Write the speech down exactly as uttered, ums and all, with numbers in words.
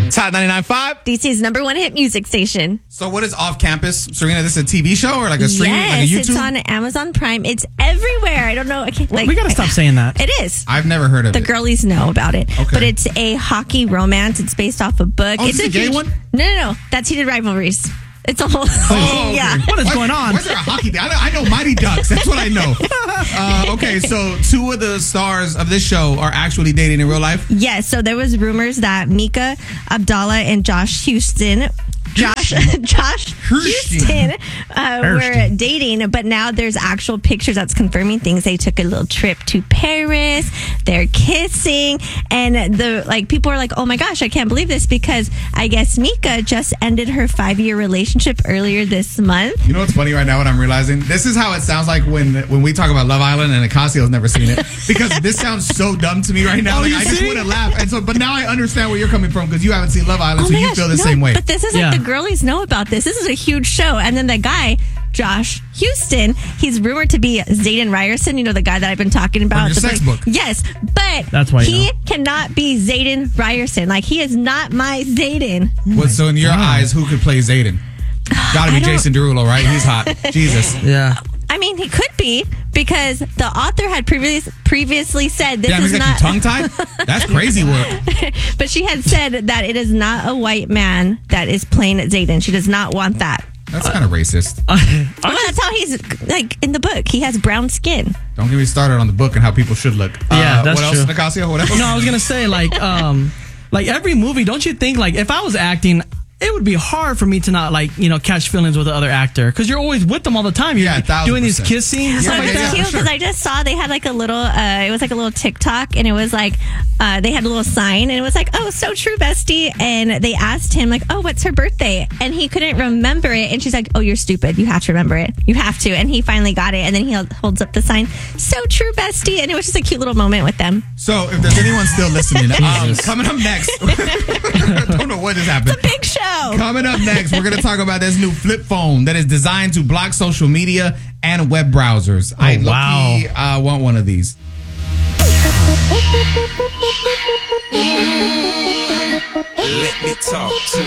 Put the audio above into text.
It's Hot ninety-nine point five. D C's number one hit music station. So what is Off Campus? Serena, this is a T V show or like a streaming, yes, like a YouTube? It's on Amazon Prime. It's everywhere. I don't know. I can't, like, we gotta stop saying that. It is. I've never heard of The it. girlies know about it. Okay. But it's a hockey romance. It's based off a book. Oh, it's this is a gay huge- one? No, no, no. That's Heated Rivalries. It's a whole. Oh, okay. yeah. What is Why- going on? Why is there a hockey thing? I know, I know Mighty Ducks. That's what I know. Uh, okay, so two of the stars of this show are actually dating in real life. Yes, so there was rumors that Mika Abdallah and Josh Houston, Josh, Josh Houston, uh, were Houston. dating, but now there's actual pictures that's confirming things. They took a little trip to Paris. They're kissing, and the like. People are like, "Oh my gosh, I can't believe this!" Because I guess Mika just ended her five-year relationship earlier this month. You know what's funny right now? What I'm realizing, this is how it sounds like when when we talk about Love Island and Acasio's never seen it, because this sounds so dumb to me right now. Oh, like you I just see? want to laugh, and so but now I understand where you're coming from because you haven't seen Love Island, Oh so my you gosh, feel the no, same way. But this is Yeah. like the girlies know about this. This is a huge show. And then the guy, Josh Houston, he's rumored to be Zayden Ryerson, you know, the guy that I've been talking about. From your The sex book. book. Yes, but That's why you he know. cannot be Zayden Ryerson. Like, he is not my Zayden. What, so in your eyes, who could play Zayden? Gotta be I don't- Jason Derulo, right? He's hot. Jesus. Yeah. I mean, he could be, because the author had previous, previously said this Damn, is he's got not. you tongue tied? That's crazy work. But she had said that it is not a white man that is playing Zayden. She does not want that. That's kind of racist. Well, that's how he's, like, in the book. He has brown skin. Don't get me started on the book and how people should look. Yeah, uh, that's what else, true. Nicasio? What else? No, I was gonna say like um like every movie. Don't you think like if I was acting, it would be hard for me to not like you know catch feelings with the other actor because you're always with them all the time. You're Yeah, a thousand doing these percent. kiss scenes and Yeah, stuff So like it yeah, was that. cute for sure. because I just saw they had like a little, uh, it was like a little TikTok, and it was like, uh, they had a little sign, and it was like, "Oh, so true, bestie." And they asked him like, "Oh, what's her birthday?" And he couldn't remember it, and she's like, "Oh, you're stupid. You have to remember it. You have to." And he finally got it, and then he holds up the sign, "So true, bestie." And it was just a cute little moment with them. So, if there's anyone still listening, um, coming up next, I don't know what just happened. Big show. Coming up next, we're going to talk about this new flip phone that is designed to block social media and web browsers. I Oh, wow. low-key, uh, want one of these. Let me talk to